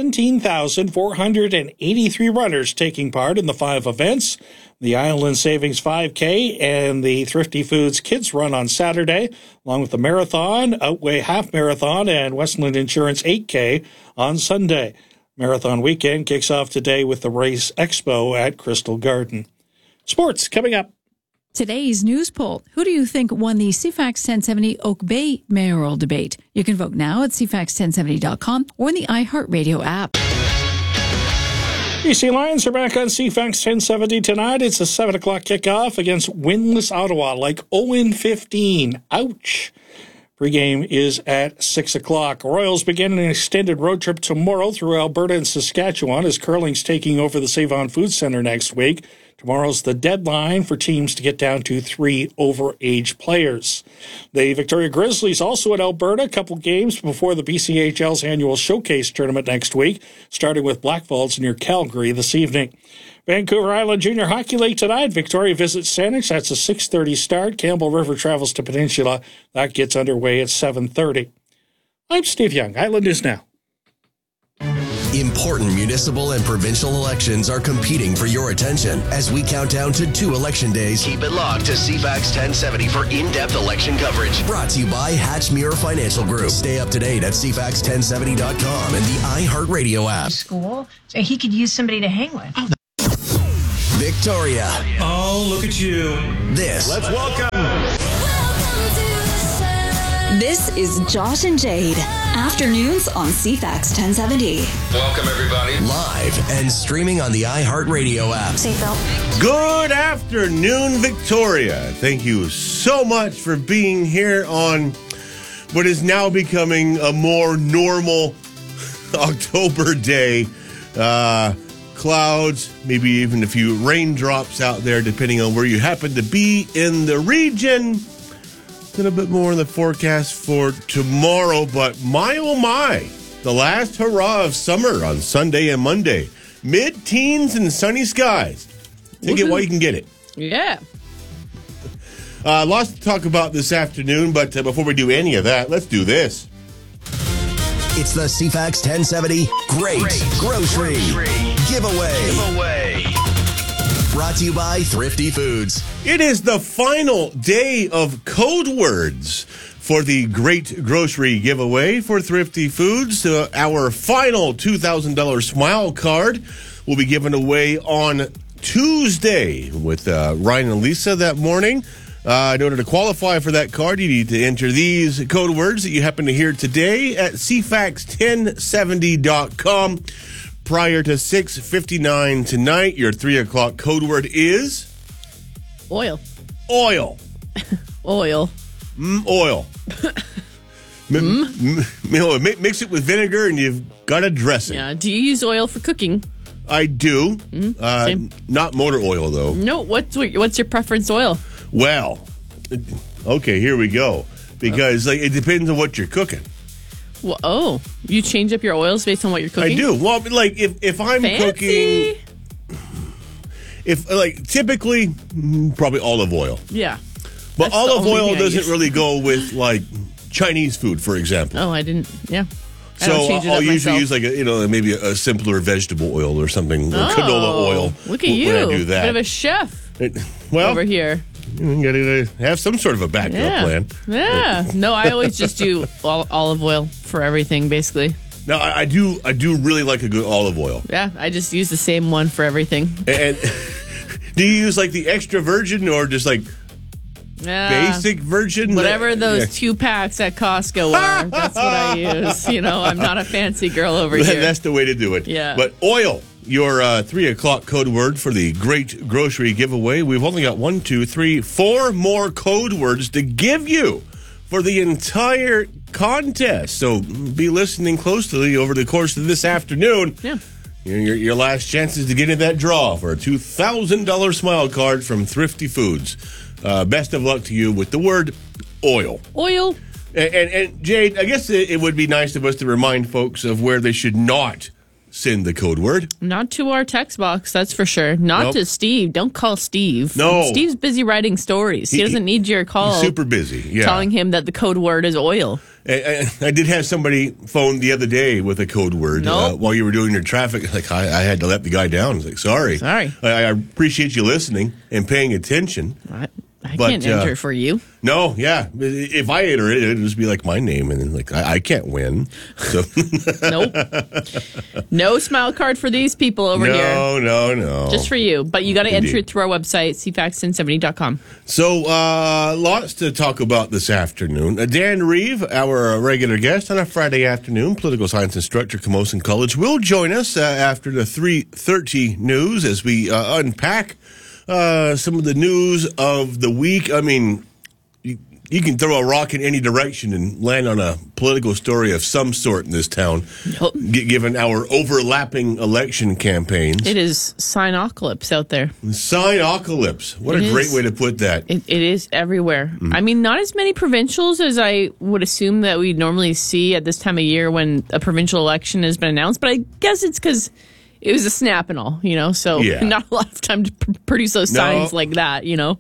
17,483 runners taking part in the 5 events. The Island Savings 5K and the Thrifty Foods Kids Run on Saturday, along with the Marathon, Outway Half Marathon, and Westland Insurance 8K on Sunday. Marathon weekend kicks off today with the Race Expo at Crystal Garden. Sports coming up. Today's news poll. Who do you think won the CFAX 1070 Oak Bay mayoral debate? You can vote now at cfax1070.com or in the iHeartRadio app. BC Lions are back on CFAX 1070 tonight. It's a 7 o'clock kickoff against winless Ottawa, like 0-15. Ouch. Pre-game is at 6 o'clock. Royals begin an extended road trip tomorrow through Alberta and Saskatchewan as curling's taking over the Save-On Food Centre next week. Tomorrow's the deadline for teams to get down to 3 overage players. The Victoria Grizzlies also at Alberta, a couple games before the BCHL's annual showcase tournament next week, starting with Blackfalds near Calgary this evening. Vancouver Island Junior Hockey League tonight. Victoria visits Saanich. That's a 6:30 start. Campbell River travels to Peninsula. That gets underway at 7:30. I'm Steve Young. Island News Now. Important municipal and provincial elections are competing for your attention. As we count down to 2 election days, keep it locked to CFAX 1070 for in-depth election coverage. Brought to you by Hatchmuir Financial Group. Stay up to date at cfax1070.com and the iHeartRadio app. School, so he could use somebody to hang with. Victoria. Oh, look at you. Let's welcome. This is Josh and Jade. Afternoons on CFAX 1070. Welcome, everybody. Live and streaming on the iHeartRadio app. Seatbelt. Good afternoon, Victoria. Thank you so much for being here on what is now becoming a more normal October day. Clouds, maybe even a few raindrops out there, depending on where you happen to be in the region. A little bit more in the forecast for tomorrow, but my oh my, the last hurrah of summer on Sunday and Monday. Mid-teens and sunny skies. Take it while you can get it. Yeah. Lots to talk about this afternoon, but before we do any of that, let's do this. It's the CFAX 1070 Great Grocery Giveaway. Brought to you by Thrifty Foods. It is the final day of code words for the Great Grocery Giveaway for Thrifty Foods. Our final $2,000 Smile Card will be given away on Tuesday with Ryan and Lisa that morning. In order to qualify for that card, you need to enter these code words that you happen to hear today at cfax1070.com. Prior to 6:59 tonight, your 3 o'clock code word is? Oil. Oil. Oil. Oil. Mix it with vinegar and you've got a dressing. Yeah. Do you use oil for cooking? I do. Same. Not motor oil, though. No. What's your preference oil? Well, okay, here we go. Because it depends on what you're cooking. Well, you change up your oils based on what you're cooking? I do. Well, if I'm cooking, typically probably olive oil. Yeah. But olive oil doesn't really go with Chinese food, for example. Oh, I didn't. Yeah. So I'll usually use maybe a simpler vegetable oil or something, or canola oil. Look at when I do that. Bit of a chef over here. You gotta have some sort of a backup plan. Yeah. No, I always just do olive oil for everything, basically. No, I do really like a good olive oil. Yeah, I just use the same one for everything. And do you use the extra virgin or just basic virgin? Whatever those 2 packs at Costco are, that's what I use. I'm not a fancy girl over here. That's the way to do it. Yeah. But oil, your 3 o'clock code word for the Great Grocery Giveaway. We've only got 1, 2, 3, 4 more code words to give you for the entire contest. So be listening closely over the course of this afternoon. Yeah. Your last chances to get in that draw for a $2,000 Smile Card from Thrifty Foods. Best of luck to you with the word oil. Oil. And Jade, I guess it would be nice of us to remind folks of where they should not send the code word. Not to our text box, that's for sure. Not to Steve. Don't call Steve. No. Steve's busy writing stories. He doesn't need your call. He's super busy, yeah. Telling him that the code word is oil. I did have somebody phone the other day with a code word while you were doing your traffic. Like I had to let the guy down. I was like, sorry. I appreciate you listening and paying attention. I can't enter for you. No, yeah. If I enter it, it'd just be like my name, and then like I can't win. So nope. No smile card for these people over here. No. Just for you. But you got to enter it through our website, cfax1070.com. So lots to talk about this afternoon. Dan Reeve, our regular guest on a Friday afternoon, political science instructor, Camosun College, will join us after the 3:30 news as we unpack some of the news of the week. I mean, you can throw a rock in any direction and land on a political story of some sort in this town, given our overlapping election campaigns. It is signocalypse out there. Signocalypse. What a great way to put that. It is everywhere. I mean, not as many provincials as I would assume that we normally see at this time of year when a provincial election has been announced, but I guess it's because it was a snap and all, so not a lot of time to produce those signs like that, No.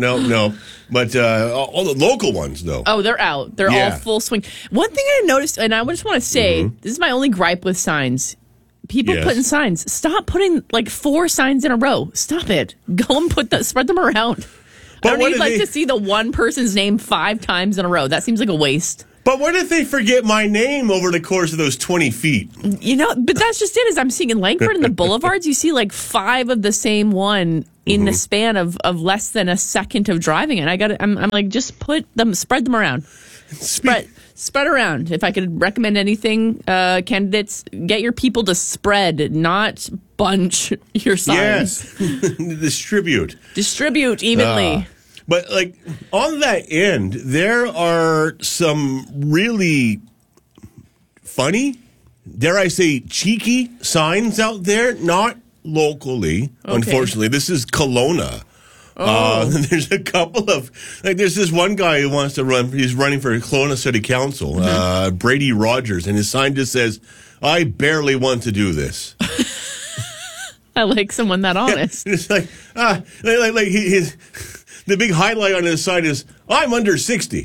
But all the local ones, though. Oh, they're out. They're all full swing. One thing I noticed, and I just want to say, this is my only gripe with signs. People putting signs. Stop putting like 4 signs in a row. Stop it. Go and spread them around. But I don't need to see the one person's name 5 times in a row. That seems like a waste. But what if they forget my name over the course of those 20 feet? But that's just it. As I'm seeing in Langford and the boulevards, you see like 5 of the same one in the span of less than a second of driving. And I'm like, just spread them around. Spread around. If I could recommend anything, candidates, get your people to spread, not bunch your signs. Yes. Distribute evenly. But, like, on that end, there are some really funny, dare I say, cheeky signs out there, not locally, unfortunately. This is Kelowna. There's a couple of, there's this one guy who wants to run, he's running for Kelowna City Council, Brady Rogers, and his sign just says, I barely want to do this. I like someone that honest. Yeah, it's the big highlight on his side is, I'm under 60.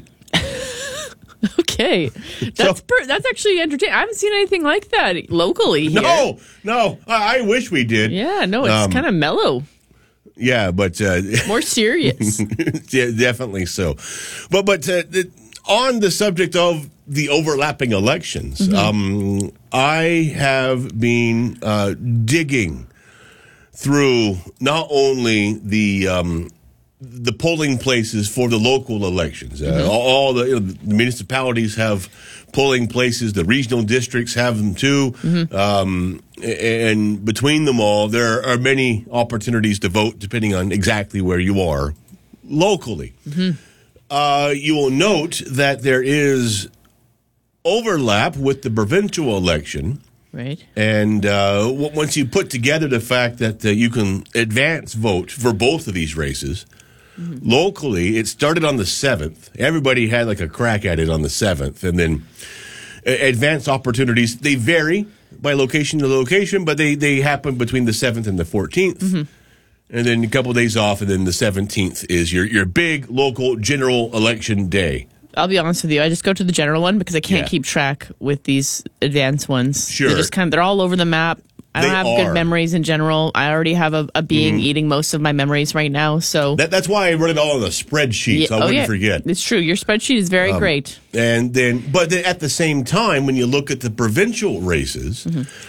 Okay. That's actually entertaining. I haven't seen anything like that locally here. No. I wish we did. Yeah, no, it's kind of mellow. Yeah, but... more serious. Yeah, definitely so. But on the subject of the overlapping elections, I have been digging through not only the polling places for the local elections. All the municipalities have polling places. The regional districts have them too. And between them all, there are many opportunities to vote depending on exactly where you are locally. You will note that there is overlap with the provincial election. Right. And once you put together the fact that you can advance vote for both of these races, locally, it started on the 7th. Everybody had like a crack at it on the 7th. And then advanced opportunities, they vary by location to location, but they happen between the 7th and the 14th. And then a couple of days off, and then the 17th is your big local general election day. I'll be honest with you. I just go to the general one because I can't keep track with these advanced ones. Sure. They're just they're all over the map. I don't have good memories in general. I already have a being eating most of my memories right now. So that's why I run it all on a spreadsheet, so I wouldn't forget. It's true. Your spreadsheet is very great. But at the same time, when you look at the provincial races,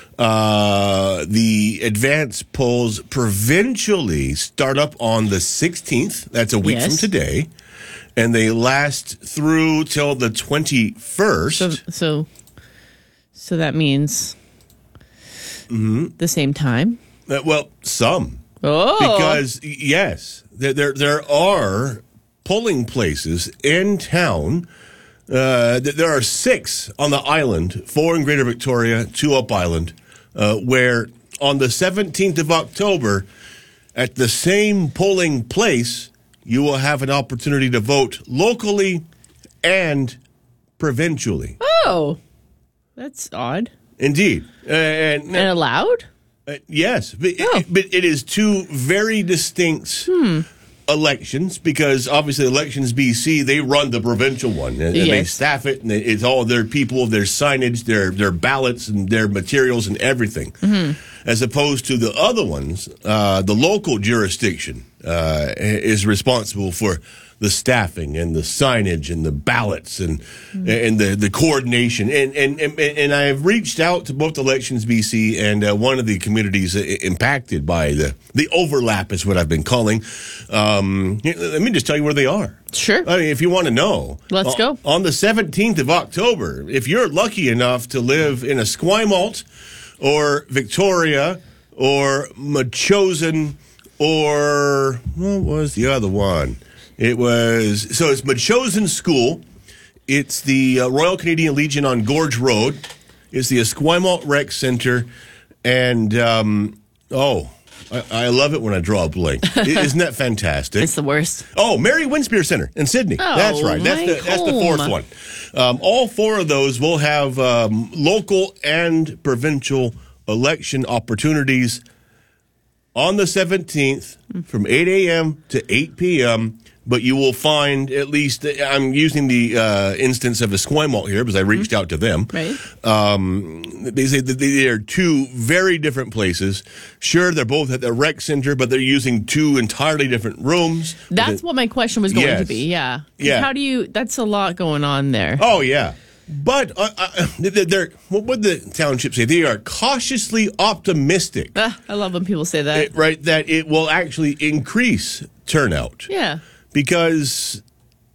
the advance polls provincially start up on the 16th. That's a week from today. And they last through till the 21st. So that means the same time? Well, some. Oh. Because, yes, there are polling places in town. There are 6 on the island, 4 in Greater Victoria, 2 up island, where on the 17th of October, at the same polling place, you will have an opportunity to vote locally and provincially. Oh, that's odd. Indeed. And allowed? Yes. But it is two very distinct elections, because obviously Elections BC, they run the provincial one. And they staff it, and it's all their people, their signage, their ballots, and their materials and everything. As opposed to the other ones, the local jurisdiction is responsible for the staffing and the signage and the ballots and the coordination. And I have reached out to both Elections BC and one of the communities impacted by the overlap is what I've been calling. Let me just tell you where they are. Sure. I mean, if you want to know. Let's go. On the 17th of October, if you're lucky enough to live in Esquimalt or Victoria or Metchosin or what was the other one? It's Metchosin School. It's the Royal Canadian Legion on Gorge Road. It's the Esquimalt Rec Center. And, I love it when I draw a blank. Isn't that fantastic? It's the worst. Oh, Mary Winspear Center in Sydney. Oh, that's right. That's the fourth one. All four of those will have local and provincial election opportunities on the 17th from 8 a.m. to 8 p.m., but you will find at least, I'm using the instance of Esquimalt here because I reached out to them. Right. They say that they are two very different places. Sure, they're both at the rec center, but they're using two entirely different rooms. That's what my question was going to be, yeah. How do you, that's a lot going on there. Oh, yeah. But what would the township say? They are cautiously optimistic. I love when people say that. That it will actually increase turnout. Yeah. Because